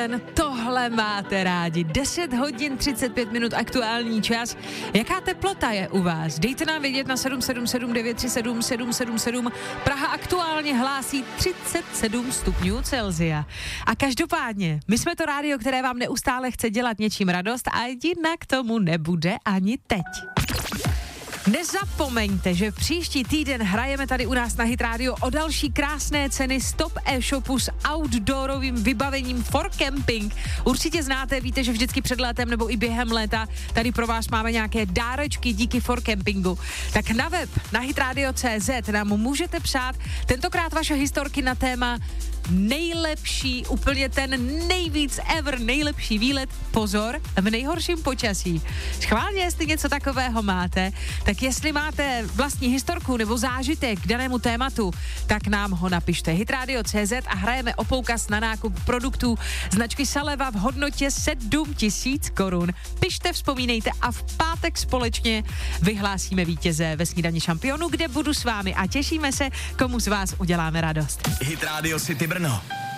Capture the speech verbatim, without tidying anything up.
Tohle máte rádi. deset hodin třicet pět minut aktuální čas. Jaká teplota je u vás? Dejte nám vědět na sedm sedm sedm devět tři sedm sedm sedm sedm. Praha aktuálně hlásí třicet sedm stupňů Celsia. A každopádně, my jsme to rádio, které vám neustále chce dělat něčím radost a jinak tomu nebude ani teď. Nezapomeňte, že příští týden hrajeme tady u nás na Hit Radio o další krásné ceny z top e-shopu s outdoorovým vybavením for camping. Určitě znáte, víte, že vždycky před létem nebo i během léta tady pro vás máme nějaké dárečky díky for campingu. Tak na web na hitradio tečka cé zet nám můžete psát tentokrát vaše historky na téma nejlepší, úplně ten nejvíc ever, nejlepší výlet, pozor, v nejhorším počasí. Schválně, jestli něco takového máte, tak jestli máte vlastní historku nebo zážitek k danému tématu, tak nám ho napište. hitradio tečka cé zet a hrajeme o poukaz na nákup produktů značky Saleva v hodnotě sedm tisíc korun. Pište, vzpomínejte a v pátek společně vyhlásíme vítěze ve snídani šampionu, kde budu s vámi a těšíme se, komu z vás uděláme radost. Hit Radio City Brno.